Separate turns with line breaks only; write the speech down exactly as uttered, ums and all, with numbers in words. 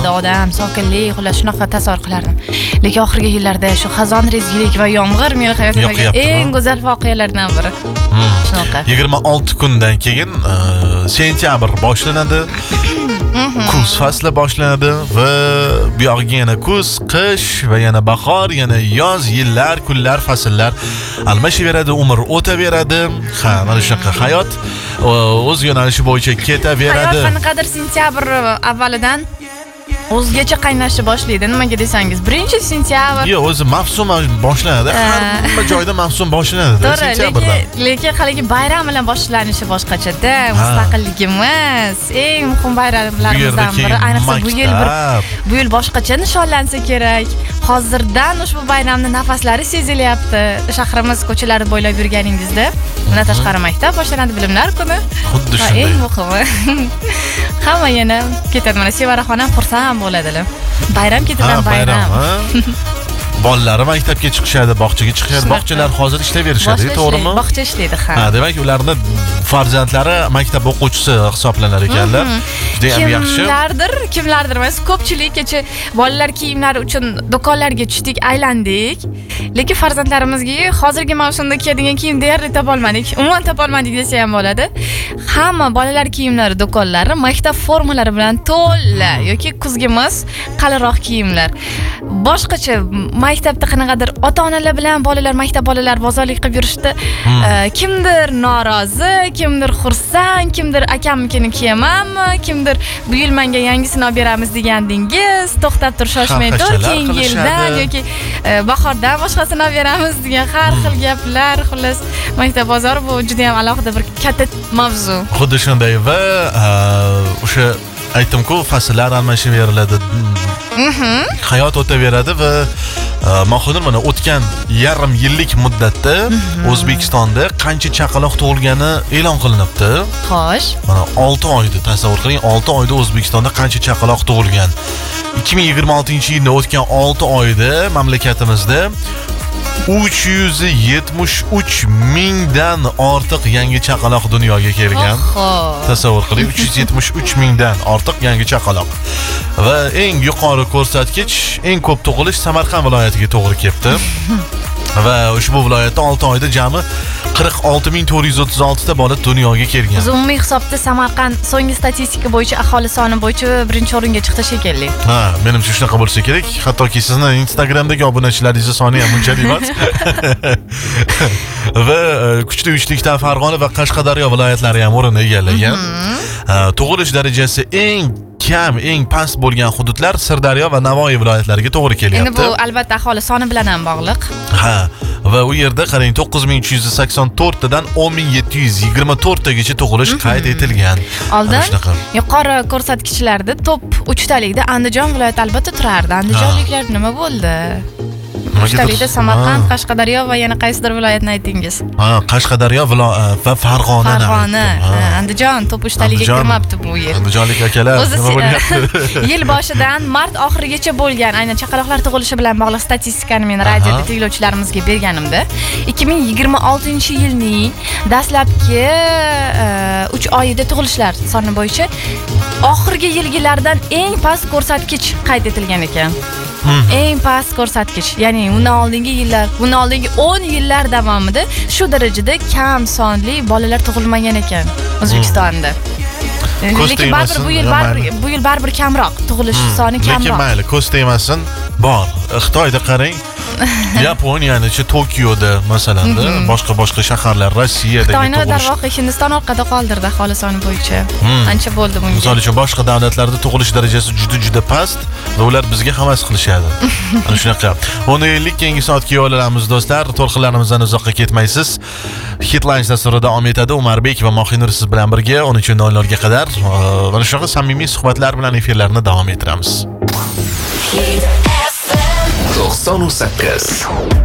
odam, sokinlik, xullas shunaqa tasavvur qilardim. Lekin oxirgi yillarda shu xazon rezgilik va yomg'ir meni hayotimdagi eng go'zal voqealardan biri. Shunaqa.
yigirma olti kundan keyin sentyabr boshlanadi. Kuz fasli boshlanadi va bu yog'iga yana kuz, qish va yana bahor, yana yoz, yillar, kunlar, fasllar almashaveradi, umr o'taveradi. Ha, mana shunaqa hayot o'z yo'nalishi bo'yicha ketaveradi.
Hayot qanaqadir sentyabr avvalidan o'zgacha qaynashni boshlaydi. Nimaga desangiz, birinchi sentyabr.
Yo'q, o'zi mavsum boshlanadi. Hamma joyda mavsum boshlanadi sentyabrdan.
Lekin haligi bayram bilan boshlanishi boshqachada. Mustaqilligimiz eng muhim bayramlarimizdan biri. Ayniqsa bu yil bir bu yil boshqacha nishonlansa kerak. Hozirdan ushbu bayramni nafaslari sezilyapti. Shahrimiz ko'chalari bo'ylab yurganingizda, mana tashqari maktab boshlanadi, bilimlar kuni.
Xuddi shunday.
Eng muhimi. Hamma yana ketadi. Mana Sevara xonam xursand bo'ladilar. Bayram ketidan bayram.
Bolalari maktabga chiqishadi, bog'chaga chiqishadi. Bog'chalar hozir ishlayverishadi, to'g'rimi?
Bog'cha ishlaydi, ha.
Ha, demak, ularning farzandlari maktab o'quvchisi hisoblanar ekanlar. Juda ham yaxshi.
Kimlardir, kimlardir emas, ko'pchilik kecha bolalar kiyimlari uchun do'konlarga tushdik, aylandik. Lekin farzandlarimizga hozirgi mavsumda kiyadigan kiyim deyarli topolmadik. Umuman topolmadik desa ham bo'ladi. Hamma bolalar kiyimlari do'konlari maktab formalari bilan to'la yoki kuzgi mos qalinroq kiyimlar. Boshqacha maktabda qanaqadir ota-onalar bilan bolalar, maktab bolalar bozorlik qilib yurishdi. Kimdir norozi, kimdir xursand, kimdir akamnikini kiyamanmi, kimdir bu yil menga yangisini olib beramiz degandingiz, to'xtab tur, shoshmay tur, keyingi yildan yoki bahordan boshqasini olib beramiz degan har xil gaplar. Xullas, maktab bozori bu juda ham alohida bir katta mavzu.
Xuddi shunday va o'sha aytdim-ku, fasllar almashaveriladi. Hayot o'taveradi va Mahmudlar mana o'tgan yarim yillik muddatda O'zbekistonda qancha chaqaloq tug'ilgani e'lon qilinibdi.
Xo'sh.
Mana olti oyda tasavvur qiling, olti oyda O'zbekistonda qancha chaqaloq tug'ilgan. ikki ming yigirma oltinchi yilda o'tgan olti oyda mamlakatimizda uch yuz yetmish uch mingdan ortiq yangi chaqaloq dunyoga kelgan. Tasavvur qiling, uch yuz yetmish uch mingdan ortiq yangi chaqaloq. Va eng yuqori ko'rsatkich, eng ko'p tug'ilish Samarqand viloyatiga to'g'ri kelibdi. Va ushbu viloyatda olti oyda jami qirq olti ming to'rt yuz o'ttiz olti ta bola dunyoga kelgan.
Biz umumiy hisobda Samarqand so'nggi statistika bo'yicha aholi soni bo'yicha birinchi o'ringa chiqdi shekilli.
Ha, menimcha shunaqa bo'lsa kerak. Hattoki sizning Instagramdagi obunachilaringiz soni ham unchalik emas. Va kuchli uchlikdan Farg'ona va Qashqadaryo viloyatlari ham o'rin egallagan. Tug'ilish darajasi eng kam, eng past bo'lgan hududlar Sirdaryo va Navoiy viloyatlariga to'g'ri kelyapti.
Endi bu albatta aholi soni bilan ham bog'liq.
Ha, va u yerda qarang, to'qqiz ming uch yuz sakson to'rt tadan o'n ming yetti yuz yigirma to'rt tagacha tug'ilish qayd etilgan.
Oldin yuqori ko'rsatkichlarda top uch talikda Andijon viloyati albatta turardi. Andijonliklar nima bo'ldi? Uchtalikda Samarqand, Qashqadaryo va yana qaysidir viloyatni aytingiz?
Ha, Qashqadaryo va Farg'ona.
Farg'ona, Andijon top uchtaligiga kirmabdi bu yil.
Andijonlik akalar nima bo'lyapti?
Yil boshidan mart oxirigacha bo'lgan aynan chaqaloqlar tug'ilishi bilan bog'liq statistikani men radioda tinglovchilarimizga berganimda, ikki ming yigirma oltinchi yilning dastlabki uch oyida tug'ilishlar soni bo'yicha oxirgi yilgilardan eng past ko'rsatkich qayd etilgan ekan. Eng past ko'rsatkich, ya'ni undan oldingi yillar, bundan oldingi o'n yillar davomida shu darajada kam sonli bolalar tug'ilmagan ekan O'zbekistonda. Lekin baribir bu yil baribir bu yil baribir kamroq, tug'ilish soni kamroq.
Lekin mayli, ko'z tegmasin, bor. Xitoyda qarang, Yaponiyanichi Tokioda masalan, boshqa boshqa shaharlar, Rossiyadagi
Xitoyni darvoqe Hindiston orqada qoldirdi aholi soni bo'yicha. Ancha bo'ldi bunga.
Misol uchun boshqa davlatlarda tug'ilish darajasi juda juda past va ular bizga havas qilishadi. Ana shunaqa. o'n yillik keyingi soatga yo'llanamiz do'stlar. To'lqinlarimizdan uzoqqa ketmaysiz. Hitlines dasturida davom etadi. Umarbek va Mohinur siz bilan birga o'n uch nol nol ga qadar mana shunaqa samimiy suhbatlar bilan efirlarni davom ettiramiz.
to'qson sakkiz